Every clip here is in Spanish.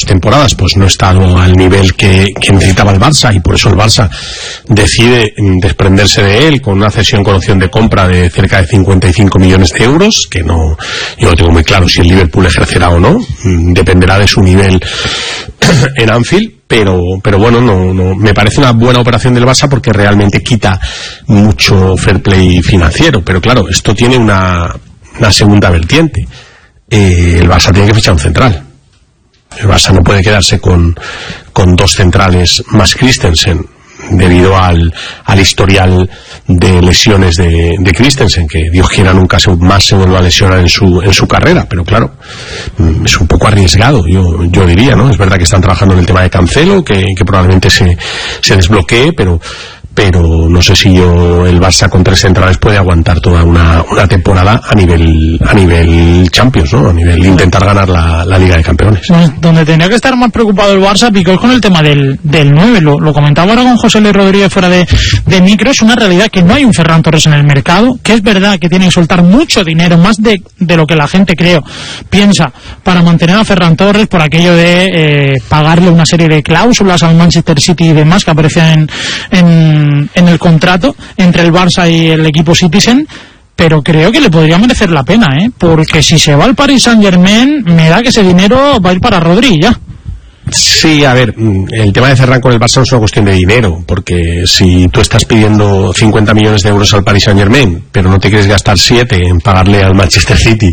temporadas pues no ha estado al nivel que necesitaba el Barça, y por eso el Barça decide desprenderse de él con una cesión con opción de compra de cerca de 55 millones de euros, que no, yo no tengo muy claro si el Liverpool ejercerá o no, dependerá de su nivel en Anfield. Pero bueno, no me parece una buena operación del Barça porque realmente quita mucho fair play financiero. Pero claro, esto tiene una segunda vertiente. El Barça tiene que fichar un central. El Barça no puede quedarse con dos centrales más Christensen, debido al historial de lesiones de Christensen, que Dios quiera nunca más se vuelva a lesionar en su carrera. Pero claro, es un poco arriesgado, yo diría, ¿no? Es verdad que están trabajando en el tema de Cancelo, que probablemente se desbloquee, pero no sé si el Barça con 3 centrales puede aguantar toda una temporada a nivel Champions, ¿no? A nivel intentar ganar la Liga de Campeones. Donde tenía que estar más preocupado el Barça, Pico, es con el tema del 9. Lo comentaba ahora con José Luis Rodríguez fuera de micro. Es una realidad que no hay un Ferran Torres en el mercado, que es verdad que tiene que soltar mucho dinero, más de lo que la gente piensa, para mantener a Ferran Torres, por aquello de pagarle una serie de cláusulas al Manchester City y demás que aparecían en el contrato entre el Barça y el equipo Citizen. Pero creo que le podría merecer la pena, porque si se va al Paris Saint-Germain, me da que ese dinero va a ir para Rodri ya. Sí, a ver, el tema de Ferran con el Barça no es una cuestión de dinero, porque si tú estás pidiendo 50 millones de euros al Paris Saint-Germain, pero no te quieres gastar 7 en pagarle al Manchester City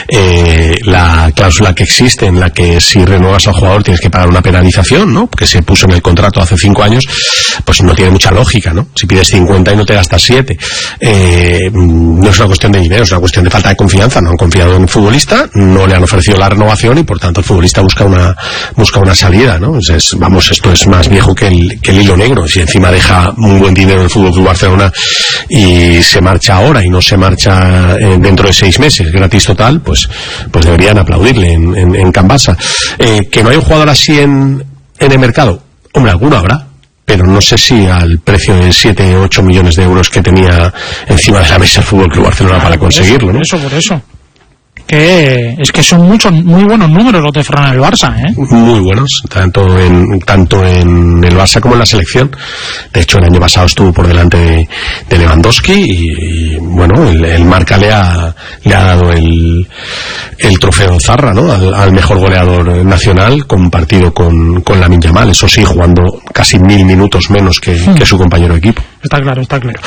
la cláusula que existe, en la que si renuevas al jugador tienes que pagar una penalización, ¿no? Que se puso en el contrato hace 5 años, pues no tiene mucha lógica, ¿no? Si pides 50 y no te gastas 7, no es una cuestión de dinero, es una cuestión de falta de confianza. No han confiado en el futbolista, no le han ofrecido la renovación y por tanto el futbolista busca una salida, ¿no? Esto es más viejo que el hilo negro. Si encima deja un buen dinero en el Fútbol Club Barcelona y se marcha ahora y no se marcha dentro de 6 meses, gratis total, pues deberían aplaudirle en Can Barça. Que no hay un jugador así en el mercado, hombre, alguno habrá, pero no sé si al precio de 7 o 8 millones de euros que tenía encima de la mesa el Fútbol Club Barcelona para conseguirlo, ¿no? Por eso. Que es que son muy buenos números los de Ferran en el Barça, muy buenos, tanto en el Barça como en la selección. De hecho el año pasado estuvo por delante de Lewandowski y bueno, el Marca le ha dado el trofeo Zarra, ¿no? al mejor goleador nacional, compartido con Lamine Yamal, eso sí, jugando casi 1000 minutos menos que su compañero de equipo. Está claro.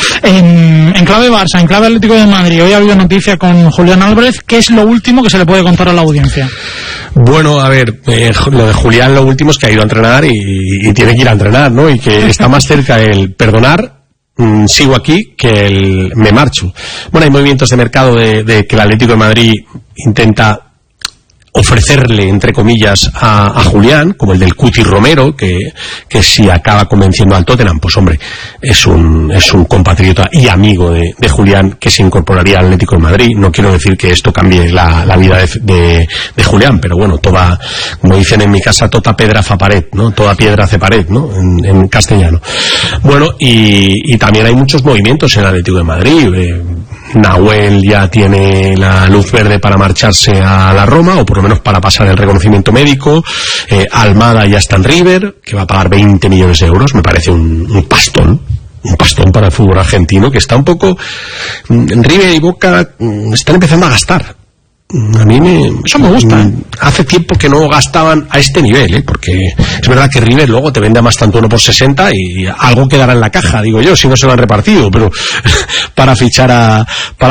En clave Barça, en clave Atlético de Madrid, hoy ha habido noticia con Julián Álvarez. ¿Qué es lo último que se le puede contar a la audiencia? Bueno, a ver, lo de Julián, lo último es que ha ido a entrenar y tiene que ir a entrenar, ¿no? Y que está más cerca el perdonar, sigo aquí, que el me marcho. Bueno, hay movimientos de mercado de que el Atlético de Madrid intenta ofrecerle, entre comillas, a Julián, como el del Cuti Romero, que si acaba convenciendo al Tottenham, pues hombre, es un compatriota y amigo de Julián, que se incorporaría al Atlético de Madrid. No quiero decir que esto cambie la vida de Julián, pero bueno, como dicen en mi casa, tota pedra fa pared, ¿no? Toda piedra hace pared, ¿no? En castellano. Bueno, y también hay muchos movimientos en el Atlético de Madrid. Nahuel ya tiene la luz verde para marcharse a la Roma, o por lo menos para pasar el reconocimiento médico. Almada ya está en River, que va a pagar 20 millones de euros. Me parece un pastón para el fútbol argentino, que está un poco... River y Boca están empezando a gastar. A mí eso me gusta. Hace tiempo que no gastaban a este nivel, porque es verdad que River luego te vende a más tanto 1 por 60 y algo quedará en la caja, digo yo, si no se lo han repartido, pero para fichar a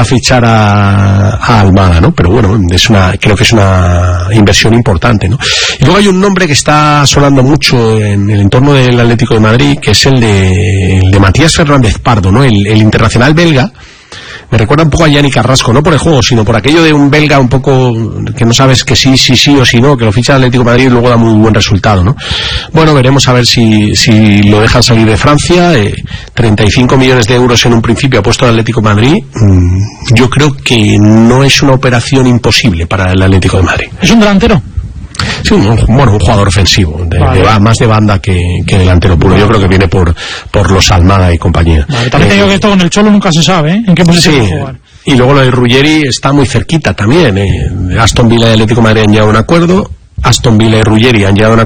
Almada, ¿no? Pero bueno, creo que es una inversión importante, ¿no? Y luego hay un nombre que está sonando mucho en el entorno del Atlético de Madrid, que es el de Matías Fernández Pardo, ¿no? El internacional belga. Me recuerda un poco a Yannick Carrasco, no por el juego, sino por aquello de un belga un poco que no sabes que sí o sí no, que lo ficha el Atlético de Madrid y luego da muy buen resultado, ¿no? Bueno, veremos a ver si lo dejan salir de Francia. 35 millones de euros en un principio ha puesto el Atlético de Madrid. Yo creo que no es una operación imposible para el Atlético de Madrid. ¿Es un delantero? Sí, un jugador ofensivo, más de banda que delantero puro. Yo creo que viene por los Almada y compañía. Vale, también te digo que esto con el Cholo nunca se sabe, en qué posición va a jugar. Y luego lo de Ruggeri está muy cerquita también. Aston Villa y Atlético de Madrid han llegado a un acuerdo. Aston Villa y Ruggeri han llegado a un